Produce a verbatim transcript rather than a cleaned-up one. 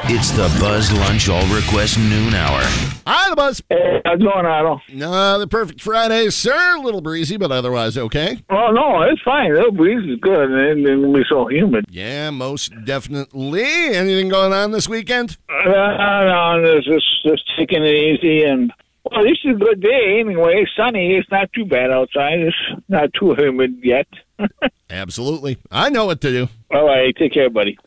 It's the Buzz Lunch All Request Noon Hour. Hi, the Buzz. Hey, how's it going, Otto? Uh, the perfect Friday, sir. A little breezy, but otherwise okay. Oh, no, it's fine. The breeze is good, and it won't be so humid. Yeah, most definitely. Anything going on this weekend? Uh, no, no, just, just taking it easy, and, well, this is a good day anyway. Sunny. It's not too bad outside. It's not too humid yet. Absolutely. I know what to do. All right, take care, buddy.